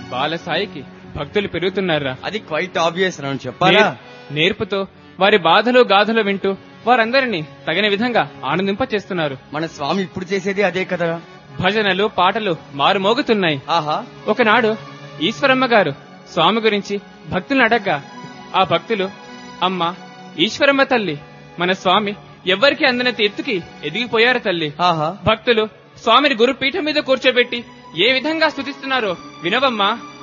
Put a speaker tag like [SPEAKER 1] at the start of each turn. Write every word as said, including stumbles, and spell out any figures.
[SPEAKER 1] బాలసాయికి భక్తులు పెరుగుతున్నారా?
[SPEAKER 2] అది quiet obvious అని చెప్పాలా?
[SPEAKER 1] నేర్పుతో వారి బాధలు గాథలు వింటూ వారందరినీ తగిన విధంగా ఆనందింప చేస్తున్నారు.
[SPEAKER 2] మన స్వామి ఇప్పుడు చేసేది అదే కదా.
[SPEAKER 1] భజనలు పాటలు మారుమోగుతున్నాయి.
[SPEAKER 2] ఆహా,
[SPEAKER 1] ఒకనాడు ఈశ్వరమ్మ గారు స్వామి గురించి భక్తులను అడగ్గా ఆ భక్తులు, అమ్మ ఈశ్వరమ్మ తల్లి, మన స్వామి ఎవ్వరికి అందనంత ఎత్తుకి ఎదిగిపోయారు తల్లి.
[SPEAKER 2] ఆహా,
[SPEAKER 1] భక్తులు స్వామిని గురుపీఠం మీద కూర్చోబెట్టి ఏ విధంగా స్తుతిస్తున్నారో వినవమ్మా